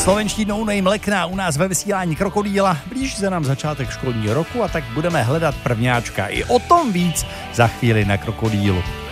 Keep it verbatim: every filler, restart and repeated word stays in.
Slovenští no name Lekna u nás ve vysílání Krokodýla. Blíží se nám začátek školního roku a tak budeme hledat prvňáčka. I o tom víc za chvíli na Krokodýlu.